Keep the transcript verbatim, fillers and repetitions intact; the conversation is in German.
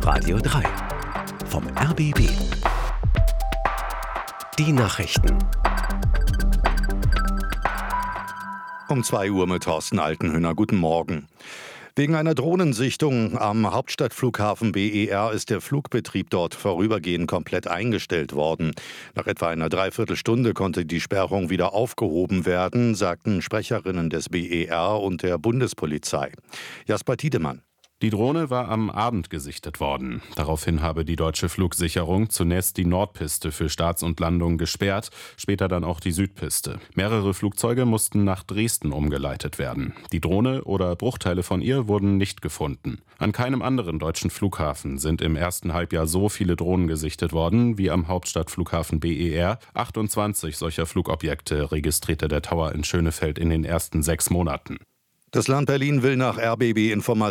Radio drei vom R B B. Die Nachrichten. Um zwei Uhr mit Thorsten Altenhöhner. Guten Morgen. Wegen einer Drohnensichtung am Hauptstadtflughafen B E R ist der Flugbetrieb dort vorübergehend komplett eingestellt worden. Nach etwa einer Dreiviertelstunde konnte die Sperrung wieder aufgehoben werden, sagten Sprecherinnen des B E R und der Bundespolizei. Jasper Tiedemann. Die Drohne war am Abend gesichtet worden. Daraufhin habe die deutsche Flugsicherung zunächst die Nordpiste für Starts und Landungen gesperrt, später dann auch die Südpiste. Mehrere Flugzeuge mussten nach Dresden umgeleitet werden. Die Drohne oder Bruchteile von ihr wurden nicht gefunden. An keinem anderen deutschen Flughafen sind im ersten Halbjahr so viele Drohnen gesichtet worden wie am Hauptstadtflughafen B E R. achtundzwanzig solcher Flugobjekte registrierte der Tower in Schönefeld in den ersten sechs Monaten. Das Land Berlin will nach R B B-Informationen